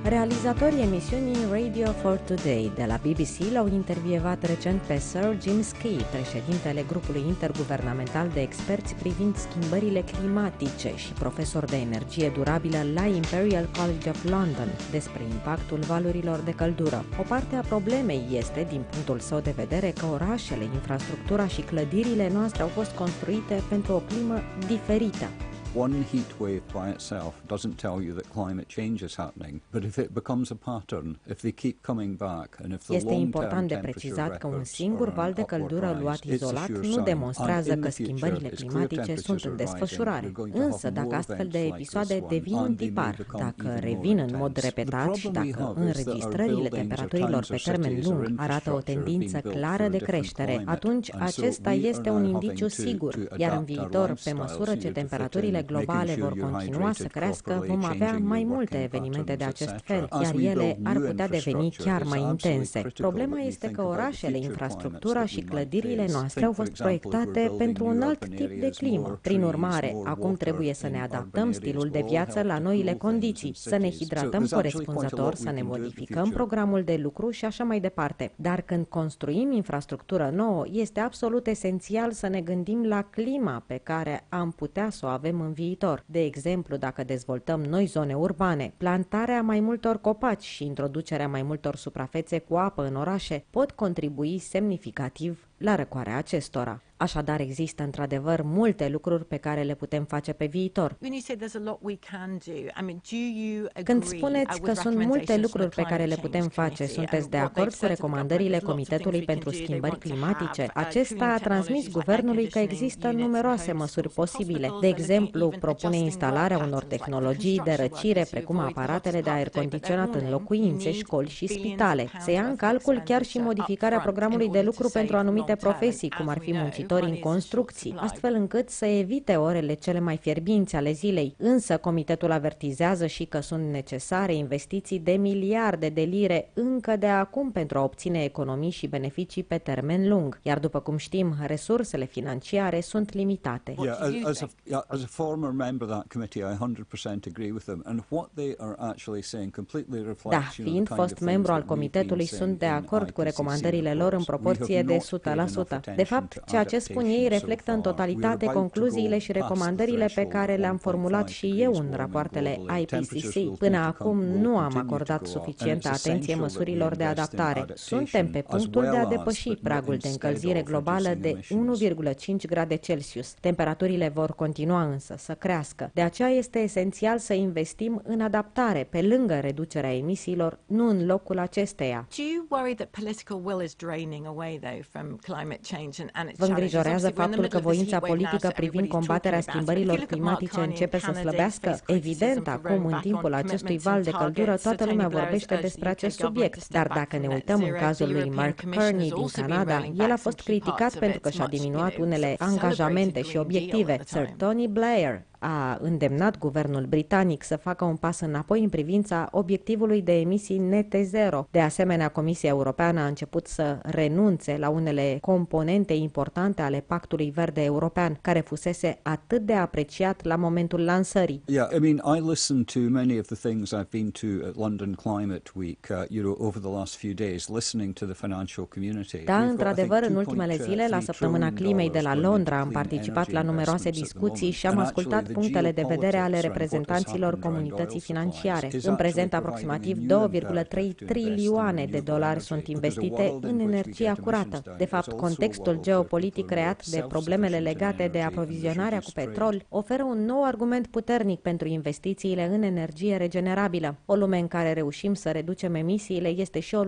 Realizatorii emisiunii Radio for Today de la BBC l-au intervievat recent pe Sir Jim Skea, președintele grupului interguvernamental de experți privind schimbările climatice și profesor de energie durabilă la Imperial College of London, despre impactul valurilor de căldură. O parte a problemei este, din punctul său de vedere, că orașele, infrastructura și clădirile noastre au fost construite pentru o climă diferită. One heat wave by itself doesn't tell you that climate change is happening, but if it becomes a pattern, if they keep coming back, and if the Este important de precizat că un singur val de căldură luat izolat nu demonstrează că schimbările climatice sunt în desfășurare. Însă, dacă astfel de episoade devin un tipar, dacă revin în mod repetat și dacă înregistrările temperaturilor pe termen lung arată o tendință clară de creștere, atunci acesta este un indiciu sigur, iar în viitor, pe măsură ce temperaturile globale vor continua să crească, vom avea mai multe evenimente de acest fel, iar ele ar putea deveni chiar mai intense. Problema este că orașele, infrastructura și clădirile noastre au fost proiectate pentru un alt tip de climă. Prin urmare, acum trebuie să ne adaptăm stilul de viață la noile condiții, să ne hidratăm corespunzător, să ne modificăm programul de lucru și așa mai departe. Dar când construim infrastructură nouă, este absolut esențial să ne gândim la clima pe care am putea să o avem în viitor. De exemplu, dacă dezvoltăm noi zone urbane, plantarea mai multor copaci și introducerea mai multor suprafețe cu apă în orașe pot contribui semnificativ la răcoarea acestora. Așadar, există într-adevăr multe lucruri pe care le putem face pe viitor. Când spuneți că sunt multe lucruri pe care le putem face, sunteți de acord cu recomandările Comitetului pentru Schimbări Climatice? Acesta a transmis guvernului că există numeroase măsuri posibile. De exemplu, propune instalarea unor tehnologii de răcire, precum aparatele de aer condiționat în locuințe, școli și spitale. Se ia în calcul chiar și modificarea programului de lucru pentru anumite profesii, cum ar fi muncitori în construcții, astfel încât să evite orele cele mai fierbinți ale zilei. Însă, comitetul avertizează și că sunt necesare investiții de miliarde de lire încă de acum pentru a obține economii și beneficii pe termen lung. Iar după cum știm, resursele financiare sunt limitate. As a former member of that committee, I 100% agree with them, and what they are actually saying completely reflects. Da, fiind fost membru al comitetului, sunt de acord cu recomandările lor în proporție de 100%. De fapt, ceea ce spun ei reflectă în totalitate concluziile și recomandările pe care le-am formulat și eu în rapoartele IPCC. Până acum nu am acordat suficientă atenție măsurilor de adaptare. Suntem pe punctul de a depăși pragul de încălzire globală de 1,5 grade Celsius. Temperaturile vor continua însă să crească. De aceea este esențial să investim în adaptare, pe lângă reducerea emisiilor, nu în locul acesteia. Vă îngrijorează faptul că voința politică privind combaterea schimbărilor climatice începe să slăbească? Evident, acum, în timpul acestui val de căldură, toată lumea vorbește despre acest subiect. Dar dacă ne uităm în cazul lui Mark Carney din Canada, el a fost criticat pentru că și-a diminuat unele angajamente și obiective. Sir Tony Blair a îndemnat guvernul britanic să facă un pas înapoi în privința obiectivului de emisii nete zero. De asemenea, Comisia Europeană a început să renunțe la unele componente importante ale Pactului Verde European, care fusese atât de apreciat la momentul lansării. I listened to many of the things I've been to at London Climate Week, over the last few days, listening to the financial community. Da, într-adevăr, în ultimele zile, la Săptămâna Climei de la Londra, am participat la numeroase discuții și am ascultat punctele de vedere ale reprezentanților comunității financiare. În prezent, aproximativ 2,3 trilioane de dolari sunt investite în energia curată. De fapt, contextul geopolitic creat de problemele legate de aprovizionarea cu petrol oferă un nou argument puternic pentru investițiile în energie regenerabilă. O lume în care reușim să reducem emisiile este și o